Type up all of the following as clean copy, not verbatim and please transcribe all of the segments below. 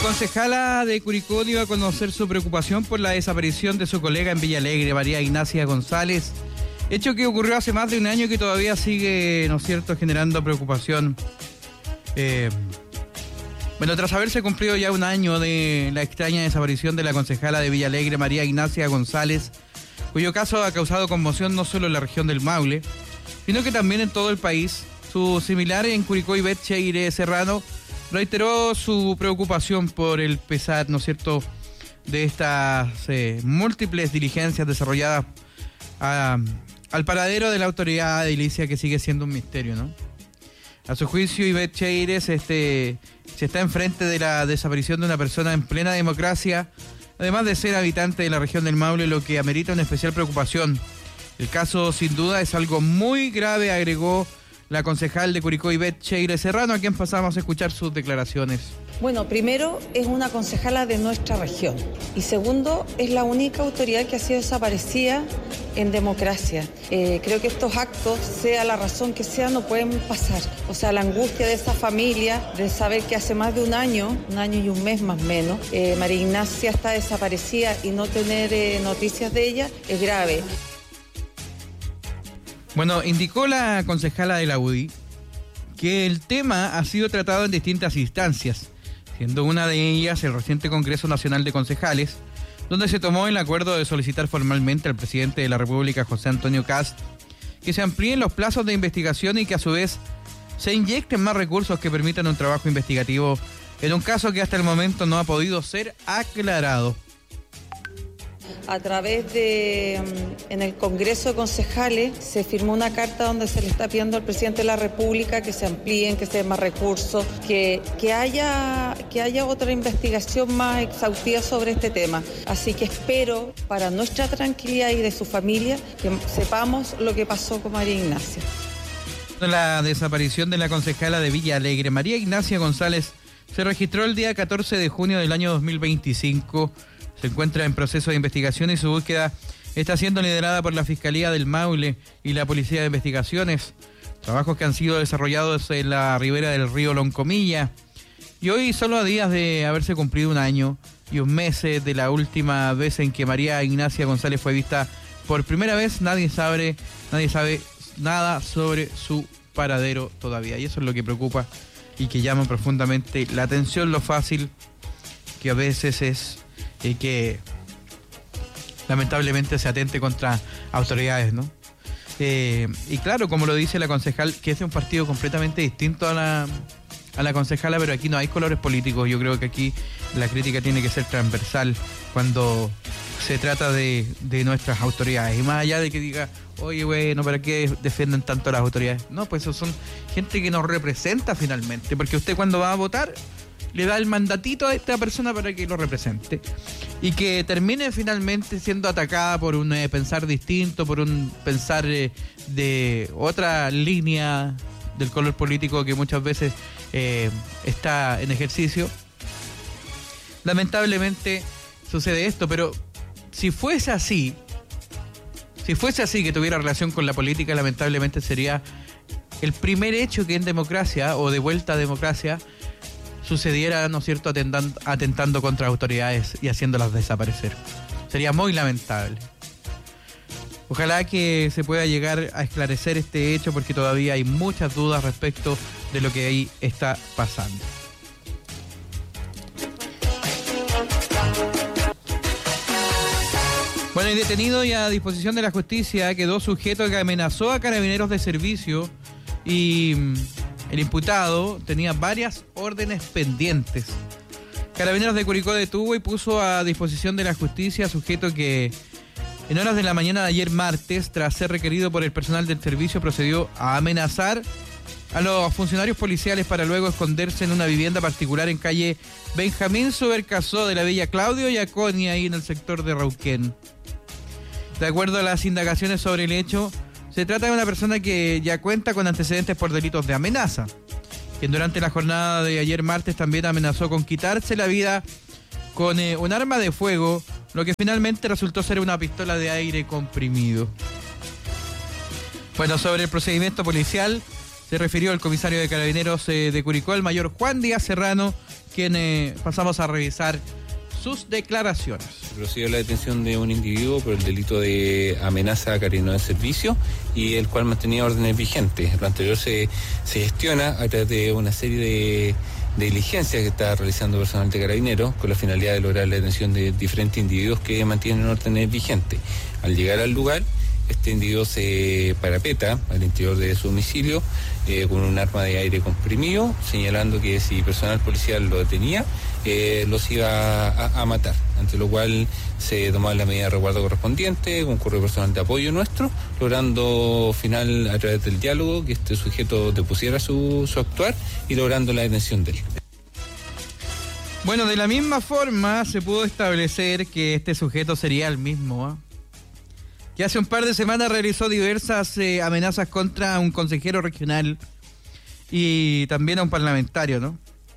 Concejala de Curicó dio a conocer su preocupación por la desaparición de su colega en Villa Alegre, María Ignacia González, hecho que ocurrió hace más de un año y que todavía sigue, ¿no es cierto?, generando preocupación. Tras haberse cumplido ya un año de la extraña desaparición de la concejala de Villa Alegre, María Ignacia González, cuyo caso ha causado conmoción no solo en la región del Maule, sino que también en todo el país, su similar en Curicó, Ivette Cheire Serrano, reiteró su preocupación por el pesar, ¿no es cierto?, de estas múltiples diligencias desarrolladas al paradero de la autoridad edilicia, que sigue siendo un misterio, ¿no? A su juicio, Ivette Cheire se está enfrente de la desaparición de una persona en plena democracia, además de ser habitante de la región del Maule, lo que amerita una especial preocupación. El caso, sin duda, es algo muy grave, agregó la concejal de Curicó, Ivette Cheire Serrano, a quien pasamos a escuchar sus declaraciones. Bueno, primero, es una concejala de nuestra región. Y segundo, es la única autoridad que ha sido desaparecida en democracia. Creo que estos actos, sea la razón que sea, no pueden pasar. O sea, la angustia de esa familia, de saber que hace más de un año y un mes más o menos, María Ignacia está desaparecida y no tener noticias de ella es grave. Bueno, indicó la concejala de la UDI que el tema ha sido tratado en distintas instancias, siendo una de ellas el reciente Congreso Nacional de Concejales, donde se tomó el acuerdo de solicitar formalmente al presidente de la República, José Antonio Kast, que se amplíen los plazos de investigación y que a su vez se inyecten más recursos que permitan un trabajo investigativo en un caso que hasta el momento no ha podido ser aclarado. A través de, en el Congreso de Concejales, se firmó una carta donde se le está pidiendo al presidente de la República que se amplíen, que se den más recursos, que haya otra investigación más exhaustiva sobre este tema. Así que espero, para nuestra tranquilidad y de su familia, que sepamos lo que pasó con María Ignacia. La desaparición de la concejala de Villa Alegre, María Ignacia González, se registró el día 14 de junio del año 2025. Se encuentra en proceso de investigación y su búsqueda está siendo liderada por la Fiscalía del Maule y la Policía de Investigaciones. Trabajos que han sido desarrollados en la ribera del río Loncomilla. Y hoy, solo a días de haberse cumplido un año y un mes de la última vez en que María Ignacia González fue vista por primera vez, nadie sabe nada sobre su paradero todavía. Y eso es lo que preocupa y que llama profundamente la atención, lo fácil que a veces es que lamentablemente se atente contra autoridades, ¿no? Y claro, como lo dice la concejal, que es de un partido completamente distinto a la concejala, pero aquí no hay colores políticos. Yo creo que aquí la crítica tiene que ser transversal cuando se trata de nuestras autoridades. Y más allá de que diga, oye, bueno, ¿para qué defienden tanto a las autoridades? No, pues eso son gente que nos representa finalmente, porque usted cuando va a votar le da el mandatito a esta persona para que lo represente y que termine finalmente siendo atacada por un pensar distinto, por un pensar de otra línea del color político que muchas veces está en ejercicio. Lamentablemente sucede esto, pero si fuese así que tuviera relación con la política, lamentablemente sería el primer hecho que en democracia o de vuelta a democracia sucediera, ¿no es cierto?, atentando contra autoridades y haciéndolas desaparecer. Sería muy lamentable. Ojalá que se pueda llegar a esclarecer este hecho, porque todavía hay muchas dudas respecto de lo que ahí está pasando. Bueno, y detenido y a disposición de la justicia quedó sujeto que amenazó a carabineros de servicio y el imputado tenía varias órdenes pendientes. Carabineros de Curicó detuvo y puso a disposición de la justicia sujeto que en horas de la mañana de ayer martes, tras ser requerido por el personal del servicio, procedió a amenazar a los funcionarios policiales para luego esconderse en una vivienda particular en calle Benjamín Subercasó de la Villa Claudio y Aconia, ahí en el sector de Rauquén. De acuerdo a las indagaciones sobre el hecho, se trata de una persona que ya cuenta con antecedentes por delitos de amenaza, quien durante la jornada de ayer martes también amenazó con quitarse la vida con un arma de fuego, lo que finalmente resultó ser una pistola de aire comprimido. Bueno, sobre el procedimiento policial se refirió el comisario de Carabineros de Curicó, el mayor Juan Díaz Serrano, quien pasamos a revisar sus declaraciones. Procedió la detención de un individuo por el delito de amenaza a carabineros de servicio y el cual mantenía órdenes vigentes. Lo anterior se gestiona a través de una serie de diligencias que está realizando personal de carabineros con la finalidad de lograr la detención de diferentes individuos que mantienen órdenes vigentes. Al llegar al lugar, este individuo se parapeta al interior de su domicilio con un arma de aire comprimido, señalando que si personal policial lo detenía, los iba a matar, ante lo cual se tomaba la medida de resguardo correspondiente, concurrió personal de apoyo nuestro, logrando final a través del diálogo que este sujeto depusiera su actuar y logrando la detención de él. Bueno, de la misma forma se pudo establecer que este sujeto sería el mismo, que hace un par de semanas realizó diversas amenazas contra un consejero regional y también a un parlamentario, ¿no?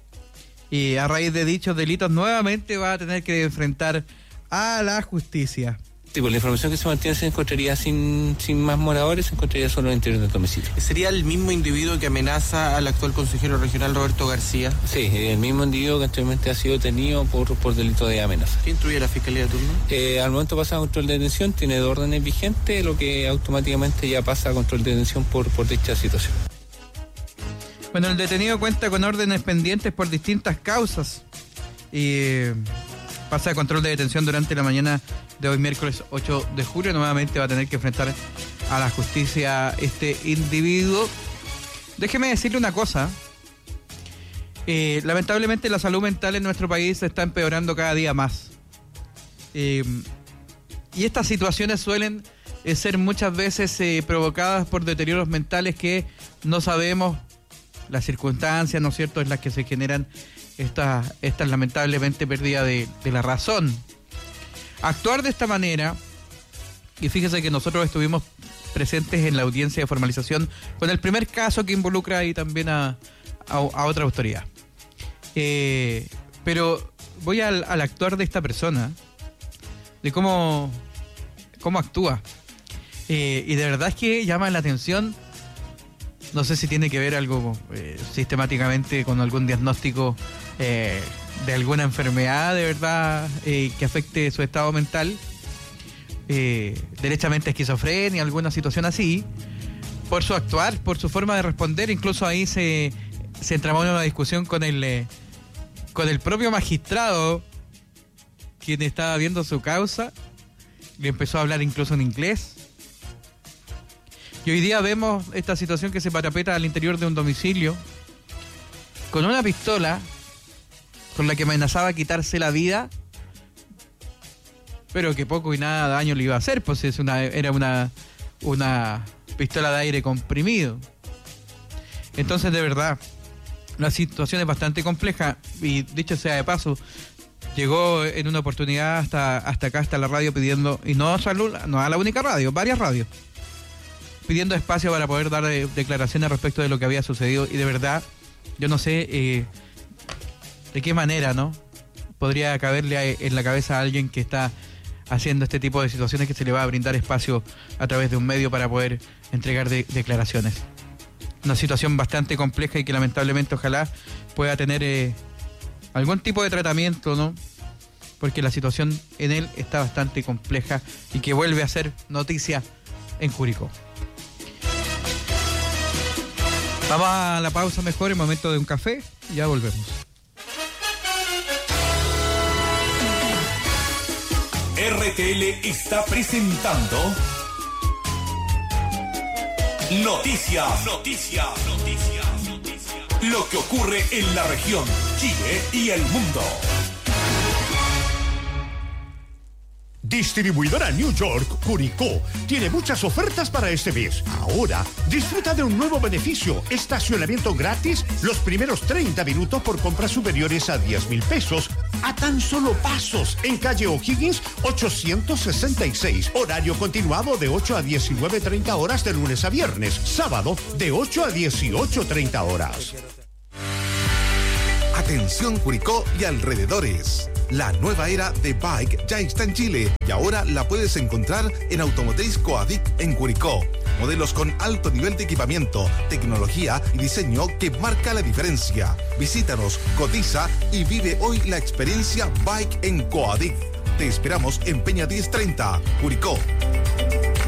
Y a raíz de dichos delitos nuevamente va a tener que enfrentar a la justicia. Sí, pues la información que se mantiene se encontraría sin más moradores, se encontraría solo en el interior del domicilio. ¿Sería el mismo individuo que amenaza al actual consejero regional Roberto García? Sí, el mismo individuo que anteriormente ha sido detenido por delito de amenaza. ¿Qué instruye la Fiscalía de turno? Al momento pasa a control de detención, tiene 2 órdenes vigentes, lo que automáticamente ya pasa a control de detención por dicha situación. Bueno, el detenido cuenta con órdenes pendientes por distintas causas y pasa a control de detención durante la mañana de hoy, miércoles 8 de julio. Nuevamente va a tener que enfrentar a la justicia este individuo. Déjeme decirle una cosa. Lamentablemente la salud mental en nuestro país se está empeorando cada día más. Y estas situaciones suelen ser muchas veces provocadas por deterioros mentales que no sabemos las circunstancias, ¿no es cierto?, en las que se generan estas lamentablemente pérdida de la razón. Actuar de esta manera, y fíjese que nosotros estuvimos presentes en la audiencia de formalización con el primer caso que involucra ahí también a otra autoridad. Pero voy al actuar de esta persona, de cómo actúa. Y de verdad es que llama la atención. No sé si tiene que ver algo sistemáticamente con algún diagnóstico de alguna enfermedad de verdad que afecte su estado mental, derechamente esquizofrenia, alguna situación así, por su actuar, por su forma de responder. Incluso ahí se entramó en una discusión con el propio magistrado, quien estaba viendo su causa, le empezó a hablar incluso en inglés. Y hoy día vemos esta situación que se parapeta al interior de un domicilio con una pistola con la que amenazaba quitarse la vida, pero que poco y nada daño le iba a hacer, pues era una pistola de aire comprimido. Entonces, de verdad, la situación es bastante compleja y, dicho sea de paso, llegó en una oportunidad hasta acá, hasta la radio, pidiendo, y no a la única radio, varias radios, pidiendo espacio para poder dar declaraciones respecto de lo que había sucedido. Y de verdad, yo no sé de qué manera, ¿no?, podría caberle en la cabeza a alguien que está haciendo este tipo de situaciones, que se le va a brindar espacio a través de un medio para poder entregar declaraciones. Una situación bastante compleja y que lamentablemente ojalá pueda tener algún tipo de tratamiento, ¿no?, porque la situación en él está bastante compleja y que vuelve a ser noticia en Curicó. Vamos a la pausa mejor, en momento de un café, y ya volvemos. RTL está presentando Noticias. Lo que ocurre en la región, Chile y el mundo. Distribuidora New York, Curicó, tiene muchas ofertas para este mes. Ahora, disfruta de un nuevo beneficio: estacionamiento gratis los primeros 30 minutos por compras superiores a 10,000 pesos, a tan solo pasos, en calle O'Higgins 866. Horario continuado de 8 a 19:30 horas de lunes a viernes. Sábado, de 8 a 18:30 horas. Atención Curicó y alrededores. La nueva era de Bike ya está en Chile y ahora la puedes encontrar en Automotriz Coadic en Curicó. Modelos con alto nivel de equipamiento, tecnología y diseño que marca la diferencia. Visítanos, cotiza y vive hoy la experiencia Bike en Coadic. Te esperamos en Peña 1030, Curicó.